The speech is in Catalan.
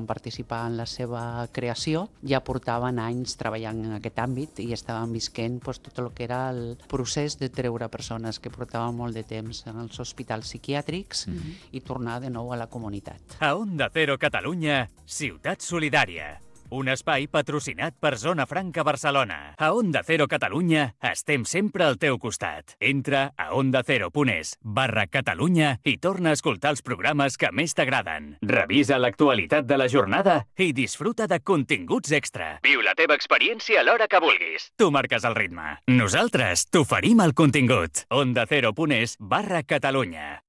participar en la seva creació ja portaven anys treballant en aquest àmbit i estaven visquent tot el que era el procés de treure persones que portaven molt de temps en els hospitals psiquiàtrics i tornar de nou a la comunitat. A Onda Cero Catalunya, Ciutat Solidària. Un espai patrocinat per Zona Franca Barcelona. A Onda Cero Catalunya estem sempre al teu costat. Entra a ondacero.es/Catalunya i torna a escoltar els programes que més t'agraden. Revisa l'actualitat de la jornada i disfruta de continguts extra. Viu la teva experiència a l'hora que vulguis. Tu marques el ritme. Nosaltres t'oferim el contingut. ondacero.es/Catalunya.